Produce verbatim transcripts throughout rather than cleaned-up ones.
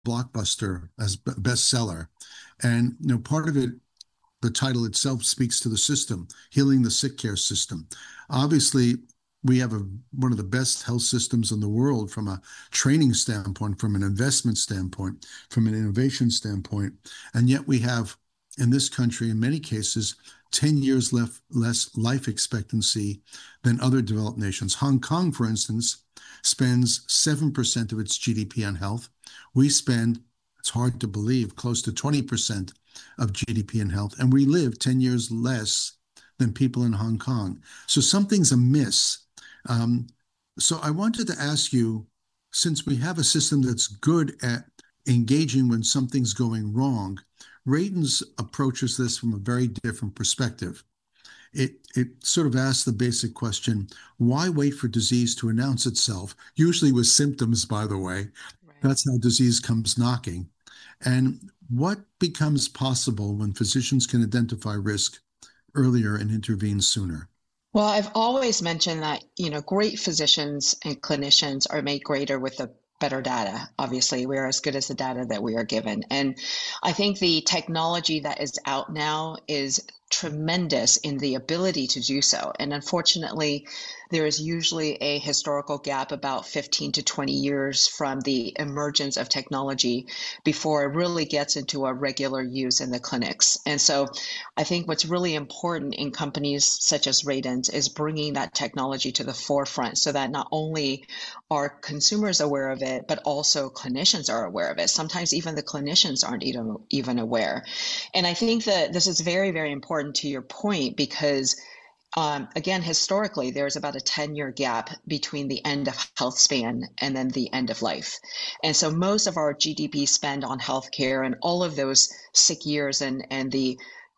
blockbuster as b- bestseller. And you know, part of it, the title itself speaks to the system, healing the sick care system. Obviously, we have a, one of the best health systems in the world from a training standpoint, from an investment standpoint, from an innovation standpoint. And yet we have, in this country, in many cases, ten years left, less life expectancy than other developed nations. Hong Kong, for instance, spends seven percent of its G D P on health. We spend, it's hard to believe, close to twenty percent of G D P in health, and we live ten years less than people in Hong Kong. So something's amiss. Um, so I wanted to ask you, since we have a system that's good at engaging when something's going wrong, Radin's approaches this from a very different perspective. It, it sort of asks the basic question, why wait for disease to announce itself? Usually with symptoms, by the way. Right. That's how disease comes knocking. And what becomes possible when physicians can identify risk earlier and intervene sooner? Well, I've always mentioned that, you know, great physicians and clinicians are made greater with the better data. Obviously, we're as good as the data that we are given. And I think the technology that is out now is tremendous in the ability to do so. And unfortunately, there is usually a historical gap about fifteen to twenty years from the emergence of technology before it really gets into a regular use in the clinics. And so I think what's really important in companies such as Radens is bringing that technology to the forefront so that not only are consumers aware of it, but also clinicians are aware of it. Sometimes even the clinicians aren't even, even aware. And I think that this is very, very important to your point because um, again, historically, there's about a ten year gap between the end of health span and then the end of life. And so most of our G D P spend on healthcare and all of those sick years and, and the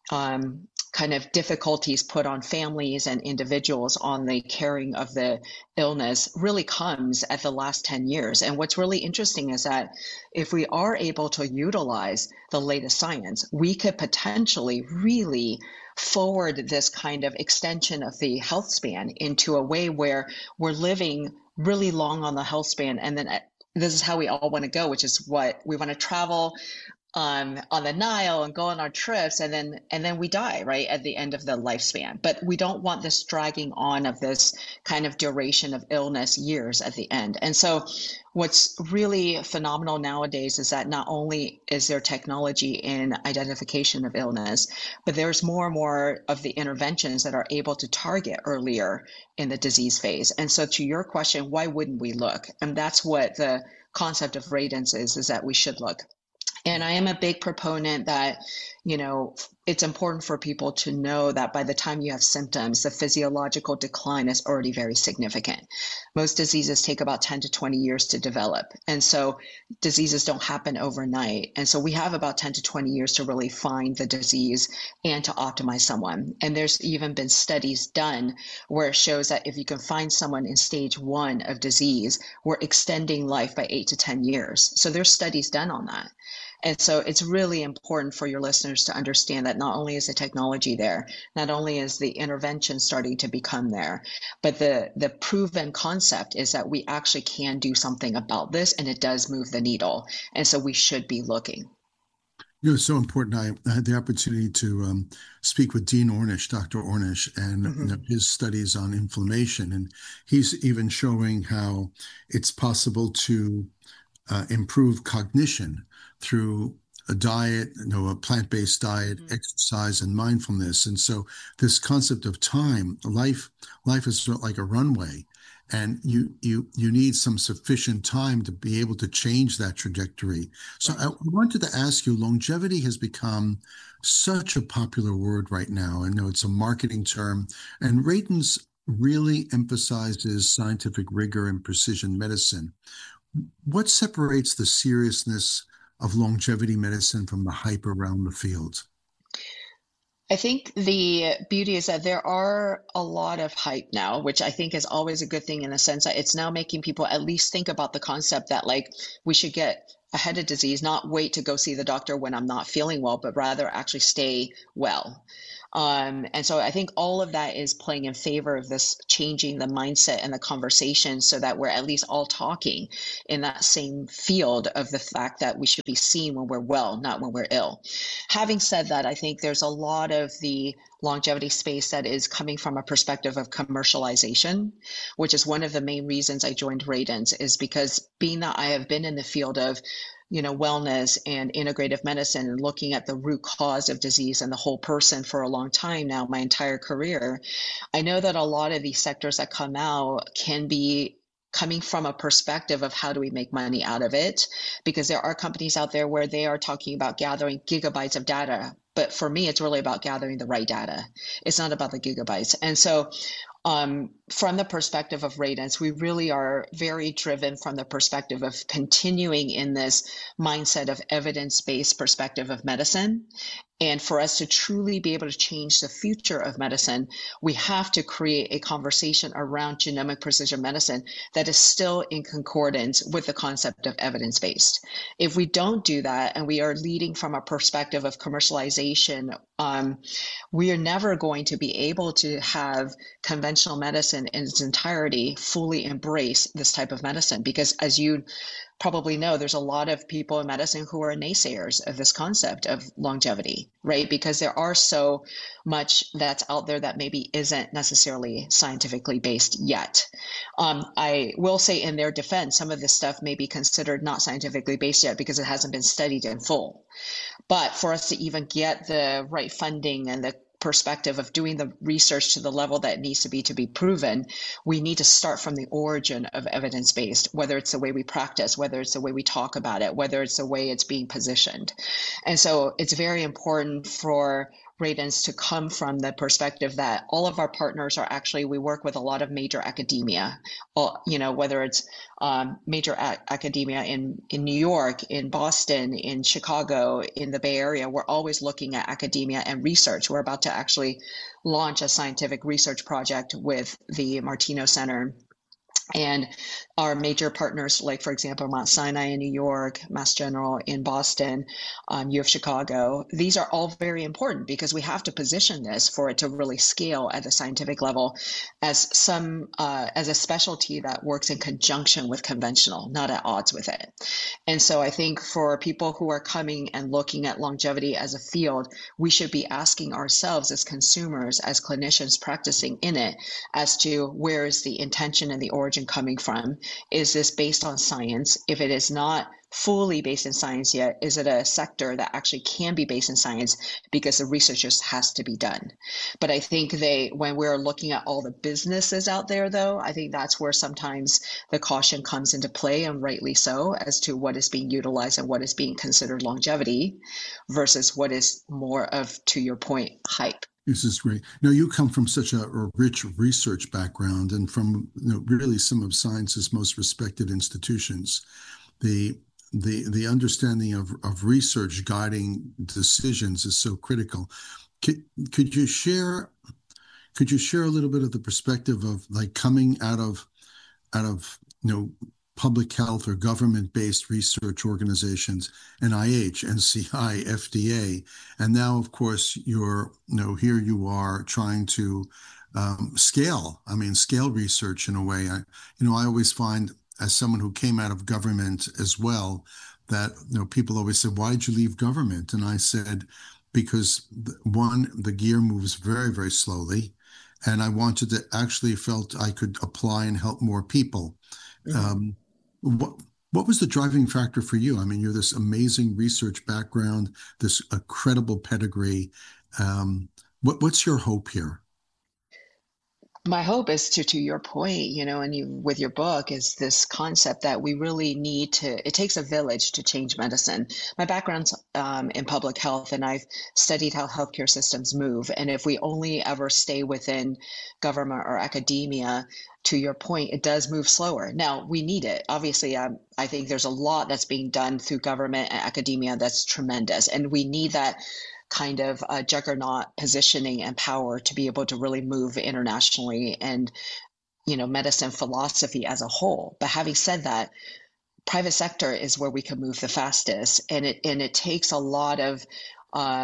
um, kind of difficulties put on families and individuals on the caring of the illness really comes at the last ten years. And what's really interesting is that if we are able to utilize the latest science, we could potentially really forward this kind of extension of the health span into a way where we're living really long on the health span. And then this is how we all want to go, which is what we want to travel um, on the Nile and go on our trips, and then and then we die right at the end of the lifespan. But we don't want this dragging on of this kind of duration of illness years at the end. And so what's really phenomenal nowadays is that not only is there technology in identification of illness, but there's more and more of the interventions that are able to target earlier in the disease phase. And so to your question, why wouldn't we look? And that's what the concept of Radens is, is that we should look. And I am a big proponent that, you know, it's important for people to know that by the time you have symptoms, the physiological decline is already very significant. Most diseases take about ten to twenty years to develop. And so diseases don't happen overnight. And so we have about ten to twenty years to really find the disease and to optimize someone. And there's even been studies done where it shows that if you can find someone in stage one of disease, we're extending life by eight to ten years. So there's studies done on that. And so it's really important for your listeners to understand that not only is the technology there, not only is the intervention starting to become there, but the, the proven concept is that we actually can do something about this and it does move the needle. And so we should be looking. You know, it's so important. I, I had the opportunity to um, speak with Dean Ornish, Doctor Ornish, and you know, Mm-hmm. his studies on inflammation. And he's even showing how it's possible to uh, improve cognition through a diet, you know, a plant-based diet, Mm-hmm. exercise, and mindfulness. And so this concept of time, life, life is sort of like a runway, and you you you need some sufficient time to be able to change that trajectory. So I Right. wanted to ask you, longevity has become such a popular word right now. I know it's a marketing term, and Radens really emphasizes scientific rigor and precision medicine. What separates the seriousness of longevity medicine from the hype around the field? I think the beauty is that there are a lot of hype now, which I think is always a good thing in the sense that it's now making people at least think about the concept that like we should get ahead of disease, not wait to go see the doctor when I'm not feeling well, but rather actually stay well. Um, and so I think all of that is playing in favor of this changing the mindset and the conversation so that we're at least all talking in that same field of the fact that we should be seen when we're well, not when we're ill. Having said that, I think there's a lot of the longevity space that is coming from a perspective of commercialization, which is one of the main reasons I joined Radence, is because being that I have been in the field of you know, wellness and integrative medicine and looking at the root cause of disease and the whole person for a long time now, my entire career, I know that a lot of these sectors that come out can be coming from a perspective of how do we make money out of it? Because there are companies out there where they are talking about gathering gigabytes of data. But for me, it's really about gathering the right data. It's not about the gigabytes. And so um, from the perspective of Radence, we really are very driven from the perspective of continuing in this mindset of evidence-based perspective of medicine. And for us to truly be able to change the future of medicine, we have to create a conversation around genomic precision medicine that is still in concordance with the concept of evidence-based. If we don't do that, and we are leading from a perspective of commercialization, um, we are never going to be able to have conventional medicine in its entirety fully embrace this type of medicine. Because as you probably know, there's a lot of people in medicine who are naysayers of this concept of longevity, right? Because there are so much that's out there that maybe isn't necessarily scientifically based yet. Um, I will say in their defense, some of this stuff may be considered not scientifically based yet because it hasn't been studied in full. But for us to even get the right funding and the perspective of doing the research to the level that needs to be to be proven, we need to start from the origin of evidence-based, whether it's the way we practice, whether it's the way we talk about it, whether it's the way it's being positioned. And so it's very important for Radence to come from the perspective that all of our partners are actually, we work with a lot of major academia, you know, whether it's um, major a- academia in, in New York, in Boston, in Chicago, in the Bay Area. We're always looking at academia and research. We're about to actually launch a scientific research project with the Martino Center. And our major partners, like, for example, Mount Sinai in New York, Mass General in Boston, um, U of Chicago, these are all very important because we have to position this for it to really scale at the scientific level as some uh, as a specialty that works in conjunction with conventional, not at odds with it. And so I think for people who are coming and looking at longevity as a field, we should be asking ourselves as consumers, as clinicians practicing in it, as to where is the intention and the origin coming from? Is this based on science? If it is not fully based in science yet, is it a sector that actually can be based in science because the research just has to be done? But I think they, when we're looking at all the businesses out there, though, I think that's where sometimes the caution comes into play, and rightly so, as to what is being utilized and what is being considered longevity versus what is more of, to your point, hype. This is great. Now, you come from such a, a rich research background and from you know, really some of science's most respected institutions. The the the understanding of, of research guiding decisions is so critical. Could, could you share could you share a little bit of the perspective of like coming out of out of you know public health or government-based research organizations, N I H, N C I, F D A, and now, of course, you're, you know, here you are trying to um, scale, I mean, scale research in a way. I, you know, I always find, as someone who came out of government as well, that, you know, people always said, why did you leave government? And I said, because one, the gear moves very, very slowly, and I wanted to actually felt I could apply and help more people. Mm-hmm. Um, What what was the driving factor for you? I mean, you're this amazing research background, this incredible pedigree. Um, what what's your hope here? My hope is to to your point, you know, and you, with your book, is this concept that we really need to, it takes a village to change medicine. My background's um, in public health, and I've studied how healthcare systems move. And if we only ever stay within government or academia, to your point, it does move slower. Now, we need it. Obviously, um, I think there's a lot that's being done through government and academia that's tremendous. And we need that kind of uh, juggernaut positioning and power to be able to really move internationally and, you know, medicine philosophy as a whole. But having said that, private sector is where we can move the fastest. And it, and it takes a lot of um,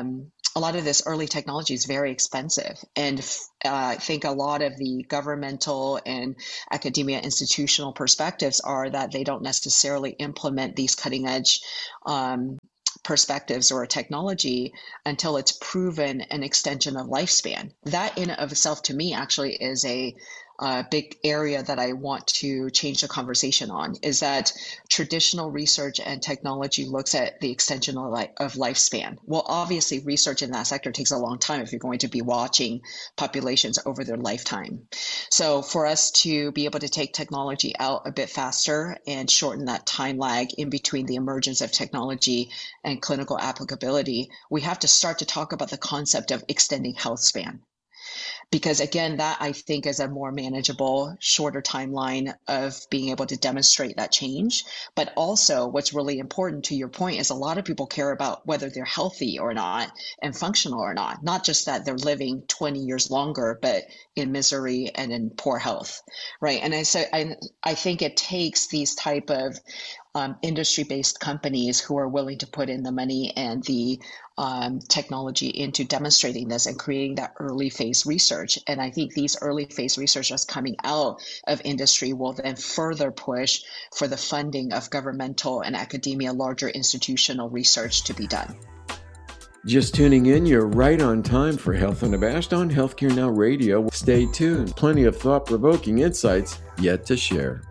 a lot of this early technology is very expensive. And uh, I think a lot of the governmental and academia institutional perspectives are that they don't necessarily implement these cutting edge um, perspectives or technology until it's proven an extension of lifespan. That in of itself, to me, actually is a uh, big area that I want to change the conversation on, is that traditional research and technology looks at the extension of, li- of lifespan. Well, obviously, research in that sector takes a long time if you're going to be watching populations over their lifetime. So for us to be able to take technology out a bit faster and shorten that time lag in between the emergence of technology and clinical applicability, we have to start to talk about the concept of extending health span. Because again, that I think is a more manageable, shorter timeline of being able to demonstrate that change. But also what's really important, to your point, is a lot of people care about whether they're healthy or not and functional or not, not just that they're living twenty years longer, but in misery and in poor health, right? And I, so I, I think it takes these type of um, industry-based companies who are willing to put in the money and the um, technology into demonstrating this and creating that early phase research. And I think these early phase researchers coming out of industry will then further push for the funding of governmental and academia, larger institutional research to be done. Just tuning in, you're right on time for Health Unabashed on Healthcare Now Radio. Stay tuned. Plenty of thought-provoking insights yet to share.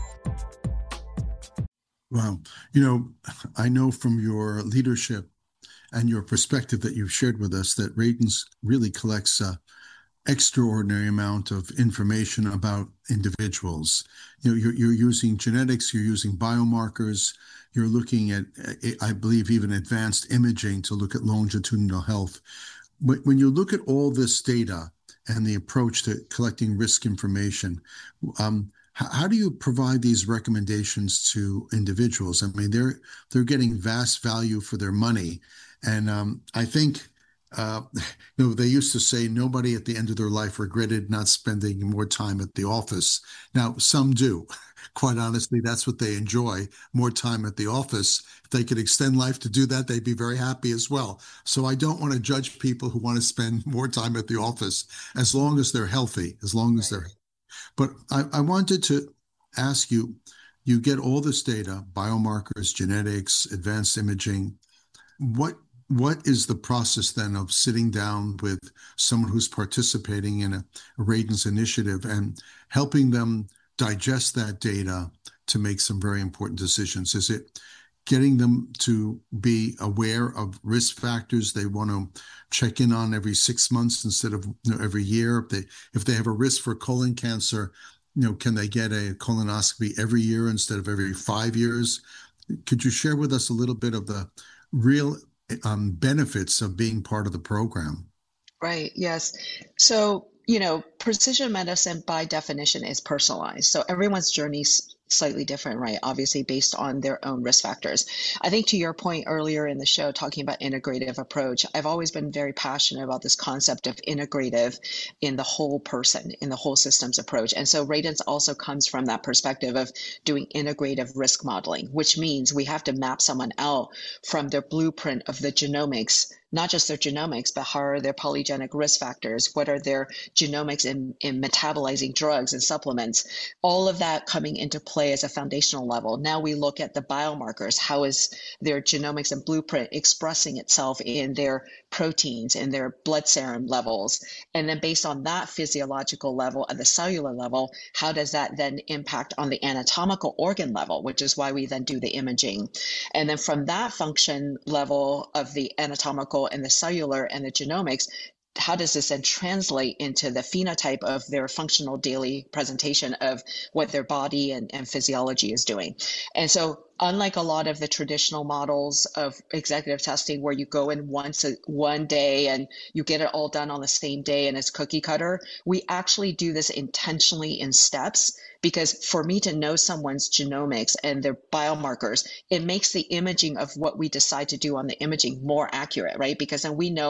Wow. You know, I know from your leadership and your perspective that you've shared with us that Radiance really collects a extraordinary amount of information about individuals. You know, you're, you're using genetics, you're using biomarkers, you're looking at, I believe, even advanced imaging to look at longitudinal health. When you look at all this data and the approach to collecting risk information, um, how do you provide these recommendations to individuals? I mean, they're they're getting vast value for their money, and um, I think uh, you know they used to say nobody at the end of their life regretted not spending more time at the office. Now, some do. Quite honestly, that's what they enjoy, more time at the office. If they could extend life to do that, they'd be very happy as well. So I don't want to judge people who want to spend more time at the office, as long as they're healthy, as long as they're. But I, I wanted to ask you, you get all this data, biomarkers, genetics, advanced imaging. What what is the process then of sitting down with someone who's participating in a, a Radiance initiative and helping them digest that data to make some very important decisions? Is it getting them to be aware of risk factors they want to check in on every six months instead of, you know, every year? If they if they have a risk for colon cancer, you know, can they get a colonoscopy every year instead of every five years? Could you share with us a little bit of the real um, benefits of being part of the program? Right. Yes. So, you know, precision medicine by definition is personalized. So everyone's journey's slightly different, right? Obviously based on their own risk factors. I think to your point earlier in the show, talking about integrative approach, I've always been very passionate about this concept of integrative in the whole person, in the whole systems approach. And so Radiance also comes from that perspective of doing integrative risk modeling, which means we have to map someone out from their blueprint of the genomics, not just their genomics, but how are their polygenic risk factors? What are their genomics in, in metabolizing drugs and supplements? All of that coming into play as a foundational level. Now we look at the biomarkers. How is their genomics and blueprint expressing itself in their proteins, in their blood serum levels? And then based on that physiological level at the cellular level, how does that then impact on the anatomical organ level, which is why we then do the imaging. And then from that function level of the anatomical and the cellular and the genomics, how does this then translate into the phenotype of their functional daily presentation of what their body and, and physiology is doing? And so unlike a lot of the traditional models of executive testing where you go in once a, one day and you get it all done on the same day and it's cookie cutter, we actually do this intentionally in steps, because for me to know someone's genomics and their biomarkers, it makes the imaging of what we decide to do on the imaging more accurate, right? Because then we know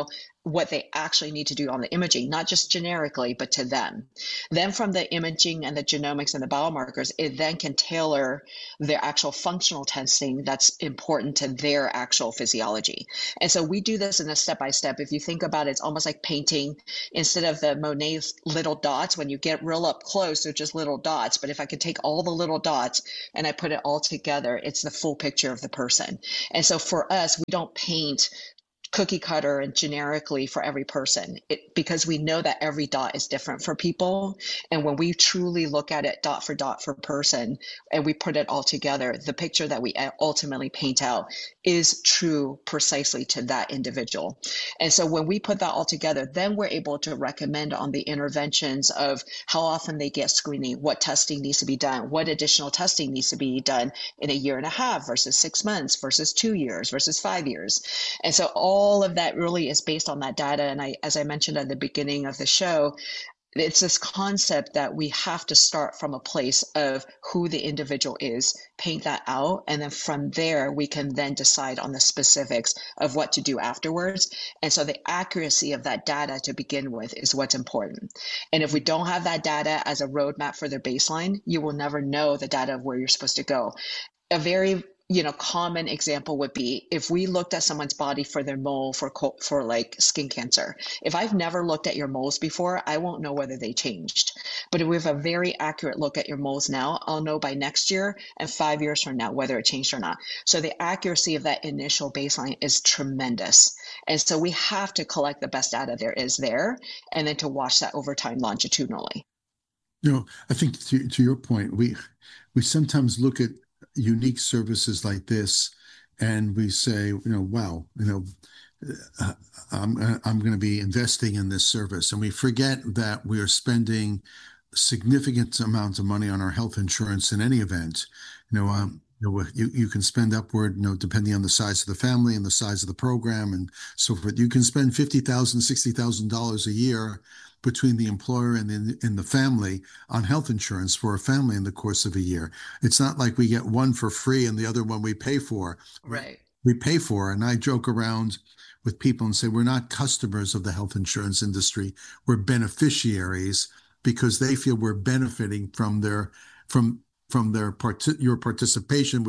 what they actually need to do on the imaging, not just generically, but to them. Then from the imaging and the genomics and the biomarkers, it then can tailor their actual functional testing that's important to their actual physiology. And so we do this in a step-by-step. If you think about it, it's almost like painting. Instead of the Monet's little dots, when you get real up close, they're just little dots. But if I could take all the little dots and I put it all together, it's the full picture of the person. And so for us, we don't paint cookie cutter and generically for every person, it, because we know that every dot is different for people. And when we truly look at it dot for dot for person and we put it all together, the picture that we ultimately paint out is true precisely to that individual. And so when we put that all together, then we're able to recommend on the interventions of how often they get screening, what testing needs to be done, what additional testing needs to be done in a year and a half versus six months versus two years versus five years. And so all All of that really is based on that data. And I, as I mentioned at the beginning of the show, it's this concept that we have to start from a place of who the individual is, paint that out, and then from there, we can then decide on the specifics of what to do afterwards. And so the accuracy of that data to begin with is what's important. And if we don't have that data as a roadmap for their baseline, you will never know the data of where you're supposed to go. A very you know, common example would be if we looked at someone's body for their mole for for like skin cancer. If I've never looked at your moles before, I won't know whether they changed. But if we have a very accurate look at your moles now, I'll know by next year and five years from now whether it changed or not. So the accuracy of that initial baseline is tremendous. And so we have to collect the best data there is there, and then to watch that over time longitudinally. You know, I think to, to your point, we we sometimes look at unique services like this and we say, you know, wow, you know, uh, I'm, I'm going to be investing in this service. And we forget that we are spending significant amounts of money on our health insurance in any event. You know, um, you know, you, you can spend upward, you know, depending on the size of the family and the size of the program and so forth. You can spend fifty thousand dollars, sixty thousand dollars a year between the employer and the, and the family on health insurance for a family in the course of a year. It's not like we get one for free and the other one we pay for. Right. We pay for. And I joke around with people and say, we're not customers of the health insurance industry. We're beneficiaries because they feel we're benefiting from their, from, from their part, your participation